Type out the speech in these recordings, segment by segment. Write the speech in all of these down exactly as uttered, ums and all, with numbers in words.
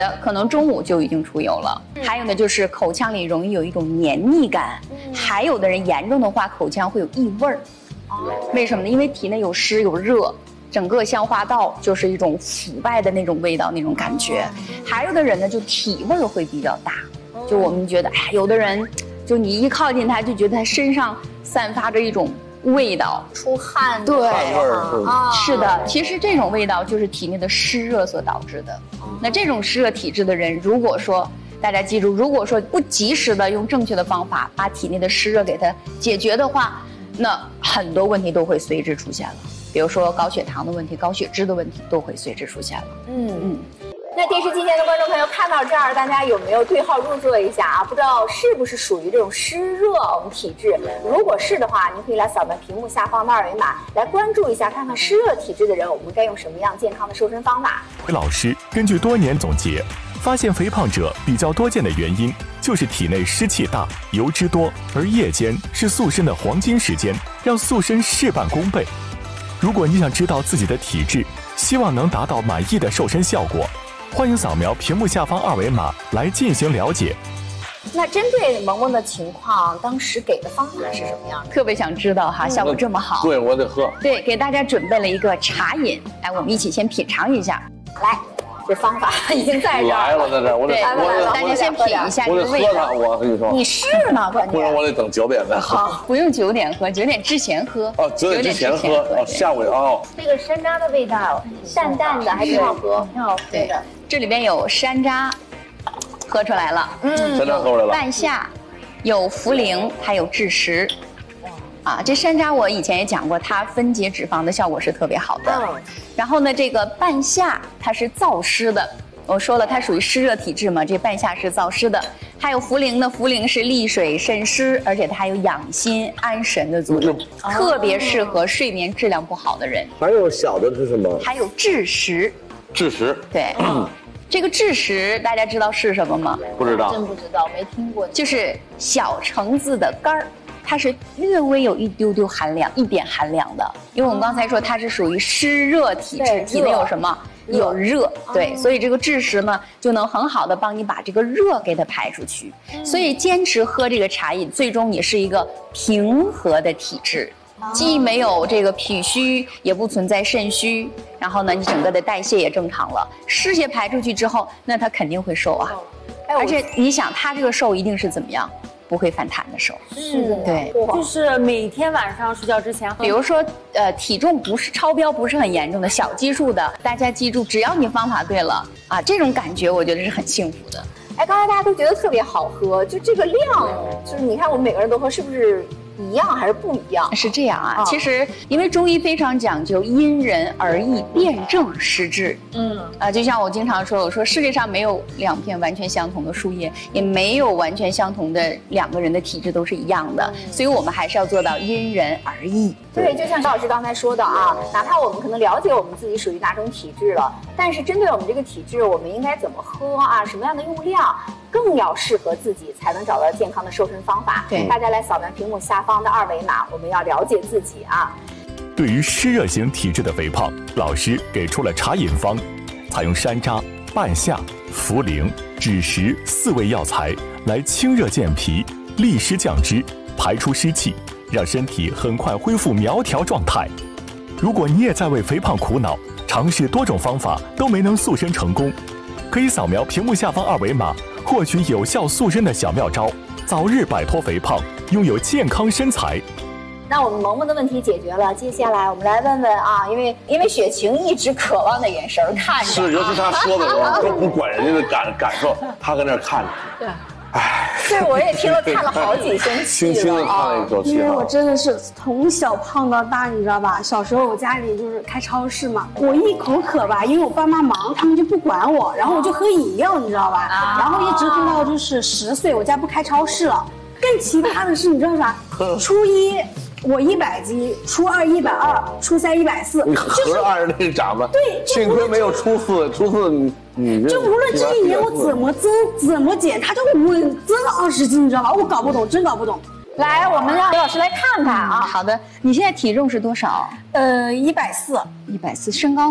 可能中午就已经出油了。还有呢，就是口腔里容易有一种黏腻感，还有的人严重的话，口腔会有异味儿。为什么呢？因为体内有湿有热，整个消化道就是一种腐败的那种味道，那种感觉。还有的人呢，就体味儿会比较大，就我们觉得，哎，有的人就你一靠近他，就觉得他身上散发着一种味道， 出汗， 对， 汗味儿啊，是的。其实这种味道就是体内的湿热所导致的。那这种湿热体质的人，如果说大家记住，如果说不及时的用正确的方法把体内的湿热给它解决的话，那很多问题都会随之出现了。比如说高血糖的问题、高血脂的问题都会随之出现了。 嗯嗯。那电视机前的观众朋友看到这儿，大家有没有对号入座一下啊？不知道是不是属于这种湿热我们体质？如果是的话，您可以来扫描屏幕下方的二维码，来关注一下，看看湿热体质的人，我们该用什么样健康的瘦身方法。 老师根据多年总结，发现肥胖者比较多见的原因就是体内湿气大、油脂多，而夜间是塑身的黄金时间，让塑身事半功倍。如果你想知道自己的体质，希望能达到满意的瘦身效果，欢迎扫描屏幕下方二维码来进行了解。 那针对萌萌的情况，当时给的方法是什么样的？ 特别想知道哈，效果这么好。 对，我得喝。 对，给大家准备了一个茶饮，来，我们一起先品尝一下。 来，这方法已经在这儿来了，在这儿，我得， 我大家先品一下这个味道。 我跟你说， 你是呢，关键。 不然我得等九点再喝。 好，不用九点喝，九点之前喝。 哦，九点之前喝，哦，下午哦。 这个山楂的味道，淡淡的，还挺好喝，挺好喝的。 这里边有山楂，喝出来了。 嗯，山楂喝出来了。 半夏，有茯苓，还有枳实。啊，这山楂我以前也讲过，它分解脂肪的效果是特别好的。嗯。然后呢，这个半夏它是燥湿的，我说了它属于湿热体质嘛，这半夏是燥湿的。还有茯苓呢，茯苓是利水渗湿，而且它还有养心安神的作用，嗯、特别适合睡眠质量不好的人。 还有小的是什么？ 还有枳实。 枳实。 对。嗯这个枳实大家知道是什么吗？ 不知道， 真不知道，没听过。 就是小橙子的干儿，它是略微有一丢丢寒凉，一点寒凉的。因为我们刚才说它是属于湿热体质，体内有什么？有热，对，所以这个枳实呢就能很好的帮你把这个热给它排出去。所以坚持喝这个茶饮，最终你是一个平和的体质。既没有这个脾虚，也不存在肾虚，然后呢，你整个的代谢也正常了，湿邪排出去之后，那它肯定会瘦啊。而且你想，它这个瘦一定是怎么样？不会反弹的瘦。 是的， 对， 就是每天晚上睡觉之前喝。 比如说，呃，体重不是超标，不是很严重的小基数的，大家记住，只要你方法对了啊，这种感觉我觉得是很幸福的。 哎，刚才大家都觉得特别好喝，就这个量，就是你看我们每个人都喝，是不是？一样还是不一样？ 是这样啊，哦、其实因为中医非常讲究因人而异，辨证施治。嗯啊，就像我经常说，我说世界上没有两片完全相同的树叶，也没有完全相同的两个人的体质都是一样的，嗯、所以我们还是要做到因人而异。 对，就像高老师刚才说的啊，哪怕我们可能了解我们自己属于哪种体质了，但是针对我们这个体质，我们应该怎么喝啊？什么样的用量？更要适合自己，才能找到健康的瘦身方法。对，大家来扫描屏幕下方的二维码，我们要了解自己啊。 对于湿热型体质的肥胖，老师给出了茶饮方，采用山楂、半夏、茯苓、枳实四味药材来清热健脾、利湿降脂、排出湿气，让身体很快恢复苗条状态。如果你也在为肥胖苦恼，尝试多种方法都没能塑身成功，可以扫描屏幕下方二维码。获取有效塑身的小妙招，早日摆脱肥胖，拥有健康身材。 那我们萌萌的问题解决了，接下来我们来问问啊，因为因为雪晴一直渴望的眼神看着， 是，尤其他说的时候都不管人家的感感受，他搁那看着。 对。唉，对，我也听了看了好几声气了， 轻轻的叹了一口气。 因为我真的是从小胖到大，你知道吧？小时候我家里就是开超市嘛，我一口渴吧，因为我爸妈忙，他们就不管我，然后我就喝饮料，你知道吧？啊、然后一直喝到就是十岁，我家不开超市了。更奇葩的是，你知道啥？初一我一百斤，初二一百二，初三一百四， 你合二那是长吧？ 对， 幸亏没有初四，初四你你就无论这一年我怎么增怎么减，它就稳增了二十斤，你知道吧？我搞不懂，真搞不懂。 来，我们让刘老师来看看啊。 好的，你现在体重是多少？ 呃，一百四， 一百四。身高呢？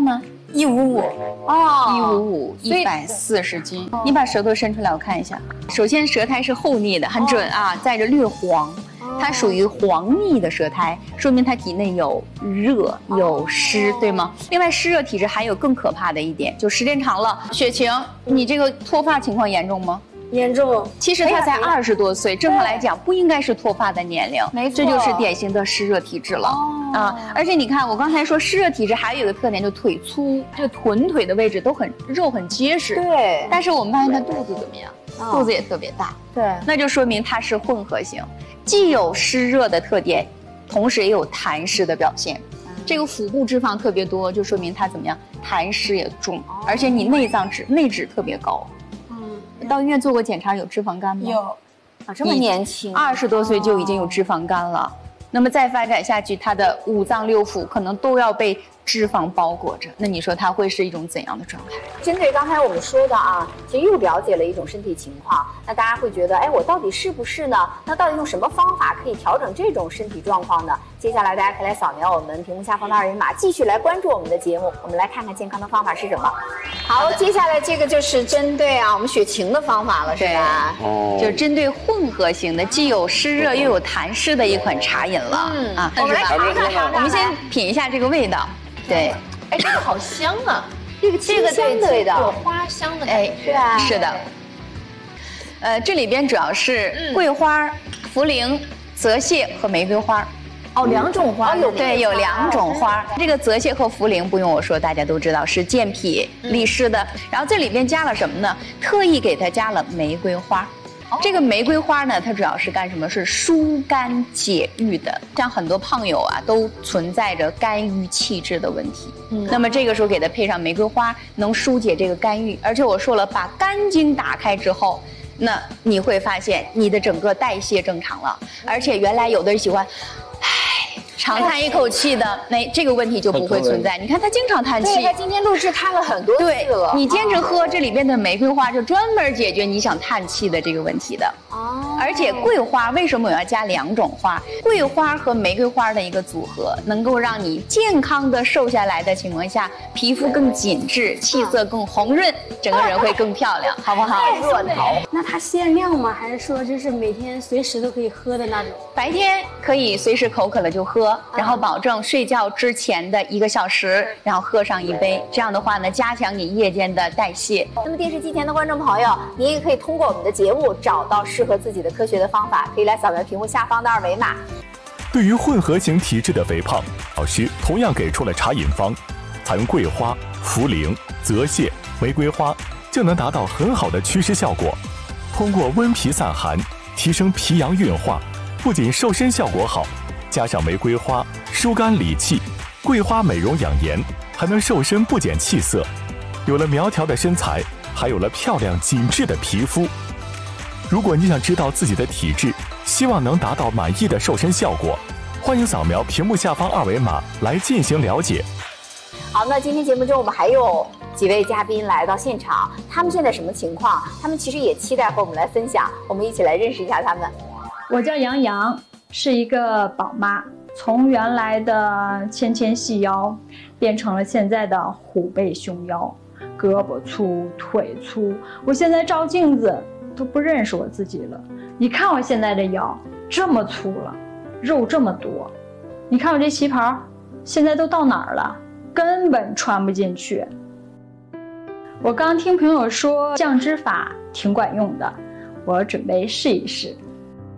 一五五哦， 一五五，一百四十斤。你把舌头伸出来，我看一下。首先，舌苔是厚腻的，很准啊，再着略黄。它属于黄腻的舌苔，说明它体内有热有湿，对吗？另外，湿热体质还有更可怕的一点，就时间长了，雪晴，你这个脱发情况严重吗？ 严重。 其实他才二十多岁，正常来讲不应该是脱发的年龄， 没错， 这就是典型的湿热体质了、哦、啊！而且你看，我刚才说湿热体质还有一个特点，就腿粗，这个臀腿的位置都很肉很结实。 对， 但是我们发现他肚子怎么样？哦、肚子也特别大。 对， 那就说明它是混合型，既有湿热的特点，同时也有痰湿的表现。嗯、这个腹部脂肪特别多，就说明它怎么样？痰湿也重，哦、而且你内脏脂内脂特别高。到医院做过检查，有脂肪肝吗？ 有， 啊，这么年轻， 二十多岁就已经有脂肪肝了。哦、那么再发展下去，他的五脏六腑可能都要被脂肪包裹着。那你说他会是一种怎样的状态？ 针对刚才我们说的啊，其实又了解了一种身体情况。那大家会觉得，哎，我到底是不是呢？那到底用什么方法可以调整这种身体状况呢？接下来大家可以来扫描我们屏幕下方的二维码，继续来关注我们的节目。我们来看看健康的方法是什么。好，接下来这个就是针对啊我们雪晴的方法了，是吧？ 哦，就针对混合型的，既有湿热又有痰湿的一款茶饮了。嗯啊， 我们来尝尝尝尝， 我们先品一下这个味道。对， 哎，这个好香啊！ 这个这个对对的， 有花香的感觉， 是吧？ 是的。呃，这里边主要是桂花、茯苓、泽泻和玫瑰花。 哦，两种花， 有对，有两种花。这个泽泻和茯苓不用我说，大家都知道是健脾利湿的。然后这里边加了什么呢？特意给它加了玫瑰花。这个玫瑰花呢，它主要是干什么？是疏肝解郁的。像很多胖友啊，都存在着肝郁气滞的问题。嗯，那么这个时候给它配上玫瑰花，能疏解这个肝郁。而且我说了，把肝经打开之后，那你会发现你的整个代谢正常了。而且原来有的人喜欢，唉，长叹一口气的，那这个问题就不会存在。你看他经常叹气， 对，他今天录制看了很多次了。 你坚持喝这里边的玫瑰花，就专门解决你想叹气的这个问题的。哦，而且桂花为什么我要加两种花？桂花和玫瑰花的一个组合，能够让你健康的瘦下来的情况下，皮肤更紧致，气色更红润，整个人会更漂亮，好不好？ 润桃。 那它限量吗？还是说就是每天随时都可以喝的那种？ 白天可以随时口渴了就喝。然后保证睡觉之前的一个小时，然后喝上一杯，这样的话呢，加强你夜间的代谢。 那么电视机前的观众朋友，您也可以通过我们的节目找到适合自己的科学的方法，可以来扫描屏幕下方的二维码。 对于混合型体质的肥胖，老师同样给出了茶饮方，采用桂花、茯苓、泽泻、玫瑰花，就能达到很好的祛湿效果。通过温脾散寒，提升脾阳运化，不仅瘦身效果好，加上玫瑰花疏肝理气，桂花美容养颜，还能瘦身不减气色。有了苗条的身材，还有了漂亮紧致的皮肤。如果你想知道自己的体质，希望能达到满意的瘦身效果，欢迎扫描屏幕下方二维码来进行了解。 好，那今天节目中我们还有几位嘉宾来到现场，他们现在什么情况？他们其实也期待和我们来分享，我们一起来认识一下他们。 我叫杨洋，是一个宝妈，从原来的纤纤细腰变成了现在的虎背熊腰，胳膊粗腿粗，我现在照镜子都不认识我自己了。你看我现在这腰这么粗了，肉这么多，你看我这旗袍现在都到哪儿了，根本穿不进去。我刚听朋友说降脂法挺管用的，我准备试一试。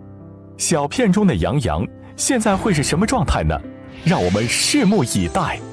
小片中的杨洋现在会是什么状态呢？让我们拭目以待。